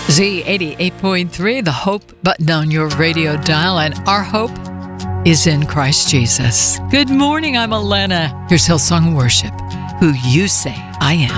Z88.3, the Hope button on your radio dial, and our hope is in Christ Jesus. Good morning, I'm Elena. Here's Hillsong Worship, who you say I am.